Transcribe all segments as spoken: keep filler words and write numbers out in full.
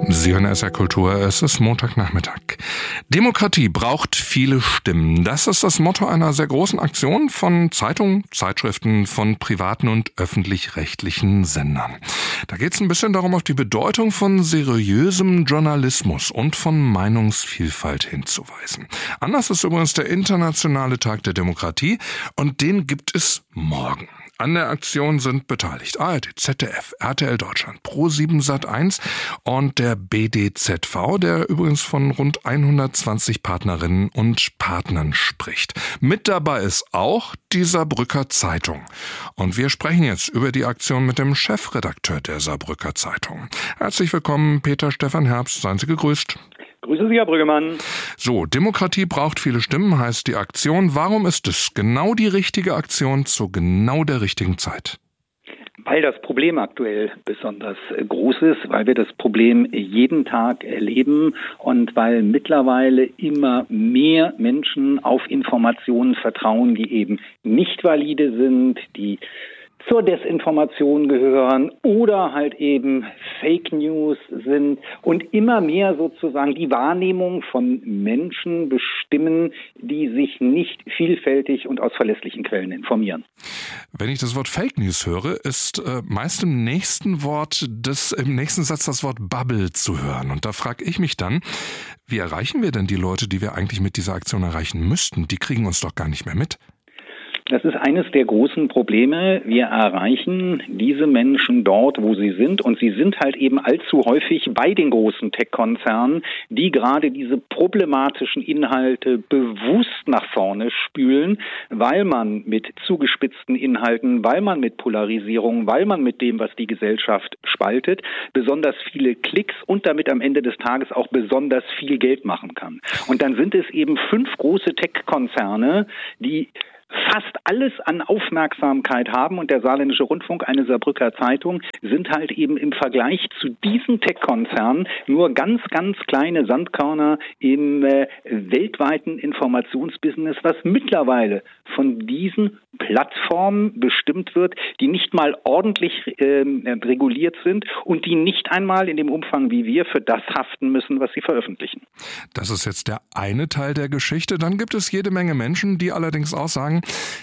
Sie hören S R Kultur, es ist Montagnachmittag. Demokratie braucht viele Stimmen. Das ist das Motto einer sehr großen Aktion von Zeitungen, Zeitschriften, von privaten und öffentlich-rechtlichen Sendern. Da geht es ein bisschen darum, auf die Bedeutung von seriösem Journalismus und von Meinungsvielfalt hinzuweisen. Anders ist übrigens der Internationale Tag der Demokratie und den gibt es morgen. An der Aktion sind beteiligt A R D, Z D F, R T L Deutschland, Pro sieben Sat eins und der B D Z V, der übrigens von rund hundertzwanzig Partnerinnen und Partnern spricht. Mit dabei ist auch die Saarbrücker Zeitung. Und wir sprechen jetzt über die Aktion mit dem Chefredakteur der Saarbrücker Zeitung. Herzlich willkommen, Peter Stefan Herbst, seien Sie gegrüßt. Grüße Sie, Herr Brüggemann. So, Demokratie braucht viele Stimmen, heißt die Aktion. Warum ist es genau die richtige Aktion zu genau der richtigen Zeit? Weil das Problem aktuell besonders groß ist, weil wir das Problem jeden Tag erleben und weil mittlerweile immer mehr Menschen auf Informationen vertrauen, die eben nicht valide sind, die zur Desinformation gehören oder halt eben Fake News sind und immer mehr sozusagen die Wahrnehmung von Menschen bestimmen, die sich nicht vielfältig und aus verlässlichen Quellen informieren. Wenn ich das Wort Fake News höre, ist äh, meist im nächsten Wort, des, im nächsten Satz das Wort Bubble zu hören. Und da frage ich mich dann, wie erreichen wir denn die Leute, die wir eigentlich mit dieser Aktion erreichen müssten? Die kriegen uns doch gar nicht mehr mit. Das ist eines der großen Probleme. Wir erreichen diese Menschen dort, wo sie sind. Und sie sind halt eben allzu häufig bei den großen Tech-Konzernen, die gerade diese problematischen Inhalte bewusst nach vorne spülen, weil man mit zugespitzten Inhalten, weil man mit Polarisierung, weil man mit dem, was die Gesellschaft spaltet, besonders viele Klicks und damit am Ende des Tages auch besonders viel Geld machen kann. Und dann sind es eben fünf große Tech-Konzerne, die fast alles an Aufmerksamkeit haben und der Saarländische Rundfunk, eine Saarbrücker Zeitung, sind halt eben im Vergleich zu diesen Tech-Konzernen nur ganz, ganz kleine Sandkörner im äh, weltweiten Informationsbusiness, was mittlerweile von diesen Plattformen bestimmt wird, die nicht mal ordentlich äh, reguliert sind und die nicht einmal in dem Umfang wie wir für das haften müssen, was sie veröffentlichen. Das ist jetzt der eine Teil der Geschichte. Dann gibt es jede Menge Menschen, die allerdings auch sagen,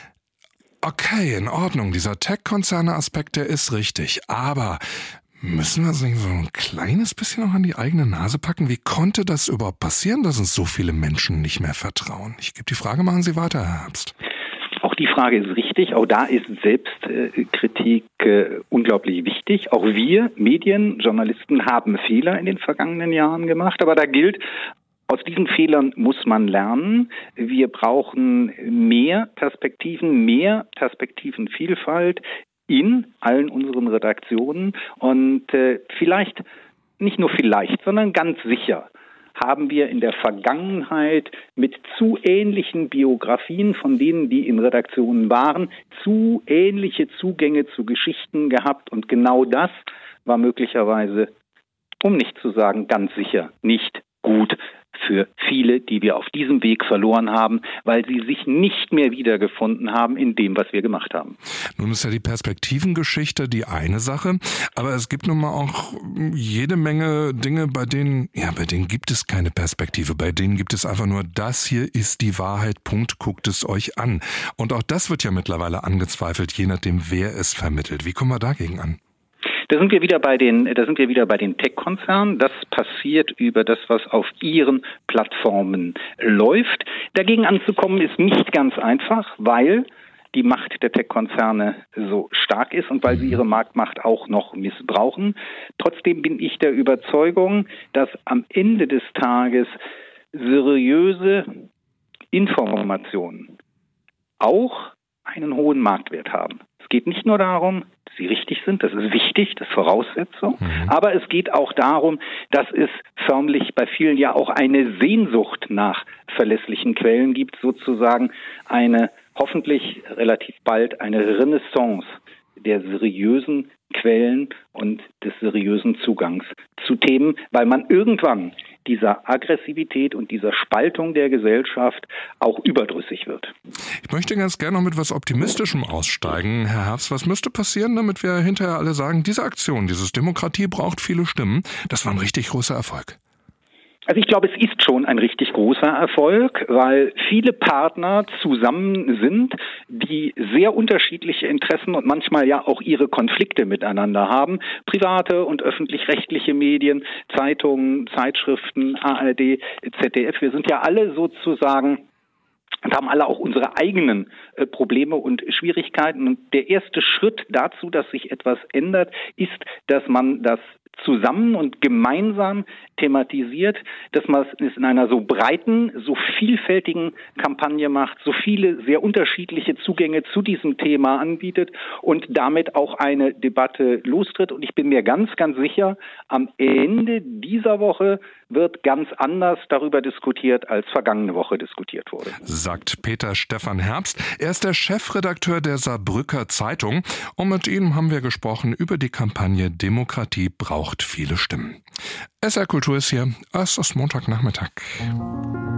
okay, in Ordnung, dieser Tech-Konzerne-Aspekt, der ist richtig, aber müssen wir uns nicht so ein kleines bisschen noch an die eigene Nase packen? Wie konnte das überhaupt passieren, dass uns so viele Menschen nicht mehr vertrauen? Ich gebe die Frage, machen Sie weiter, Herr Herbst. Auch die Frage ist richtig, auch da ist Selbstkritik äh, unglaublich wichtig. Auch wir Medien, Journalisten haben Fehler in den vergangenen Jahren gemacht, aber da gilt, aus diesen Fehlern muss man lernen. Wir brauchen mehr Perspektiven, mehr Perspektivenvielfalt in allen unseren Redaktionen und äh, vielleicht, nicht nur vielleicht, sondern ganz sicher haben wir in der Vergangenheit mit zu ähnlichen Biografien von denen, die in Redaktionen waren, zu ähnliche Zugänge zu Geschichten gehabt und genau das war möglicherweise, um nicht zu sagen ganz sicher, nicht gut für viele, die wir auf diesem Weg verloren haben, weil sie sich nicht mehr wiedergefunden haben in dem, was wir gemacht haben. Nun ist ja die Perspektivengeschichte die eine Sache, aber es gibt nun mal auch jede Menge Dinge, bei denen, ja, bei denen gibt es keine Perspektive, bei denen gibt es einfach nur, das hier ist die Wahrheit, Punkt, guckt es euch an. Und auch das wird ja mittlerweile angezweifelt, je nachdem, wer es vermittelt. Wie kommen wir dagegen an? Da sind wir wieder bei den, da sind wir wieder bei den Tech-Konzernen. Das passiert über das, was auf ihren Plattformen läuft. Dagegen anzukommen ist nicht ganz einfach, weil die Macht der Tech-Konzerne so stark ist und weil sie ihre Marktmacht auch noch missbrauchen. Trotzdem bin ich der Überzeugung, dass am Ende des Tages seriöse Informationen auch einen hohen Marktwert haben. Es geht nicht nur darum, dass sie richtig sind, das ist wichtig, das ist Voraussetzung, mhm. aber es geht auch darum, dass es förmlich bei vielen ja auch eine Sehnsucht nach verlässlichen Quellen gibt, sozusagen eine hoffentlich relativ bald eine Renaissance der seriösen Quellen und des seriösen Zugangs zu Themen, weil man irgendwann dieser Aggressivität und dieser Spaltung der Gesellschaft auch überdrüssig wird. Ich möchte ganz gerne noch mit was Optimistischem aussteigen. Herr Herbst, was müsste passieren, damit wir hinterher alle sagen, diese Aktion, dieses Demokratie braucht viele Stimmen, das war ein richtig großer Erfolg? Also ich glaube, es ist schon ein richtig großer Erfolg, weil viele Partner zusammen sind, die sehr unterschiedliche Interessen und manchmal ja auch ihre Konflikte miteinander haben. Private und öffentlich-rechtliche Medien, Zeitungen, Zeitschriften, A R D, Z D F. Wir sind ja alle sozusagen und haben alle auch unsere eigenen äh, Probleme und Schwierigkeiten. Und der erste Schritt dazu, dass sich etwas ändert, ist, dass man das zusammen und gemeinsam thematisiert, dass man es in einer so breiten, so vielfältigen Kampagne macht, so viele sehr unterschiedliche Zugänge zu diesem Thema anbietet und damit auch eine Debatte lostritt. Und ich bin mir ganz, ganz sicher, am Ende dieser Woche wird ganz anders darüber diskutiert, als vergangene Woche diskutiert wurde. Sagt Peter Stefan Herbst. Er ist der Chefredakteur der Saarbrücker Zeitung. Und mit ihm haben wir gesprochen über die Kampagne Demokratie braucht viele Stimmen. S R Kultur ist hier. Es ist Montagnachmittag.